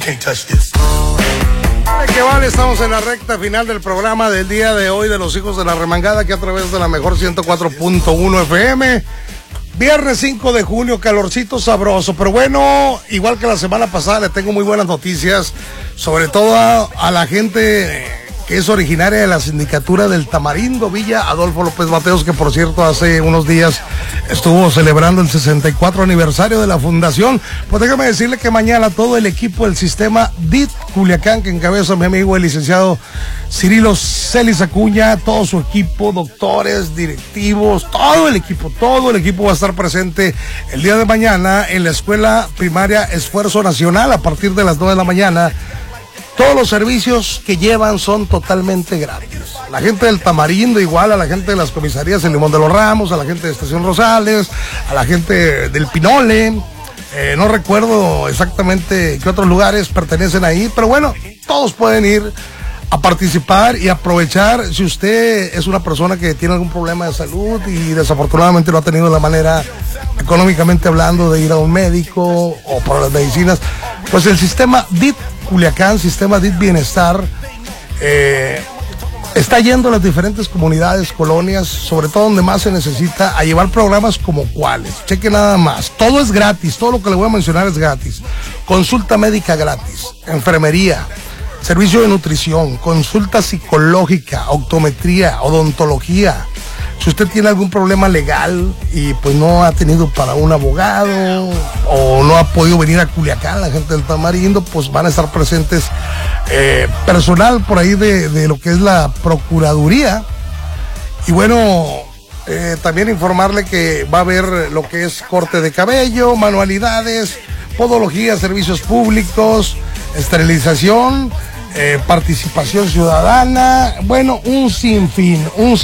can't touch this. ¿Qué vale? Estamos en la recta final del programa del día de hoy de los Hijos de la Remangada, que a través de la mejor 104.1 FM. Viernes 5 de junio, calorcito sabroso, pero bueno, igual que la semana pasada, le tengo muy buenas noticias, sobre todo a la gente que es originaria de la sindicatura del Tamarindo, Villa Adolfo López Mateos, que por cierto hace unos días estuvo celebrando el 64 aniversario de la fundación. Pues déjame decirle que mañana todo el equipo del sistema DIT Culiacán, que encabeza mi amigo el licenciado Cirilo Celis Acuña, todo su equipo, doctores, directivos, todo el equipo va a estar presente el día de mañana en la escuela primaria Esfuerzo Nacional a partir de las 9 de la mañana. Todos los servicios que llevan son totalmente gratis. La gente del Tamarindo, igual a la gente de las comisarías en Limón de los Ramos, a la gente de Estación Rosales, a la gente del Pinole, no recuerdo exactamente qué otros lugares pertenecen ahí, pero bueno, todos pueden ir a participar y aprovechar. Si usted es una persona que tiene algún problema de salud y desafortunadamente no ha tenido la manera, económicamente hablando, de ir a un médico o por las medicinas, pues el sistema DIT Culiacán, sistema DIT Bienestar, está yendo a las diferentes comunidades, colonias, sobre todo donde más se necesita, a llevar programas como cuáles. Cheque nada más, todo es gratis, todo lo que le voy a mencionar es gratis. Consulta médica gratis, enfermería, servicio de nutrición, consulta psicológica, optometría, odontología. Si usted tiene algún problema legal y pues no ha tenido para un abogado o no ha podido venir a Culiacán, la gente del Tamarindo, pues van a estar presentes personal por ahí de lo que es la Procuraduría. Y bueno, también informarle que va a haber lo que es corte de cabello, manualidades, podología, servicios públicos, esterilización, participación ciudadana, bueno, un sinfín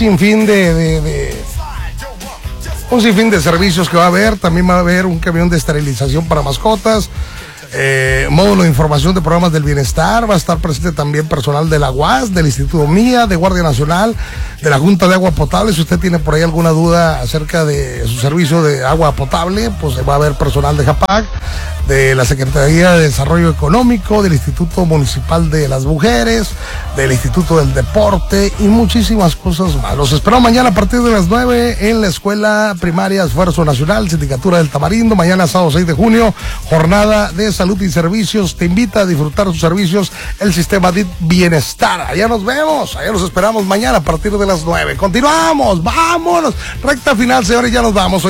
de servicios que va a haber. También va a haber un camión de esterilización para mascotas, módulo de información de programas del bienestar. Va a estar presente también personal de la UAS, del Instituto MIA, de Guardia Nacional, de la Junta de Agua Potable. Si usted tiene por ahí alguna duda acerca de su servicio de agua potable, pues va a haber personal de JAPAC, de la Secretaría de Desarrollo Económico, del Instituto Municipal de las Mujeres, del Instituto del Deporte y muchísimas cosas más. Los espero mañana a partir de las 9 en la Escuela Primaria Esfuerzo Nacional, Sindicatura del Tamarindo. Mañana sábado 6 de junio, jornada de salud y servicios. Te invita a disfrutar sus servicios el sistema DIT Bienestar. Allá nos vemos, allá los esperamos mañana a partir de las 9. Continuamos, vámonos. Recta final, señores, ya nos vamos.